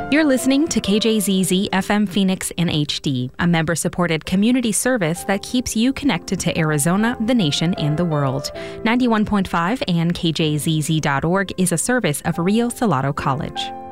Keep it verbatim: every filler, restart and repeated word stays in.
You're listening to K J Z Z F M Phoenix in H D, a member-supported community service that keeps you connected to Arizona, the nation, and the world. ninety-one point five and K J Z Z dot org is a service of Rio Salado College.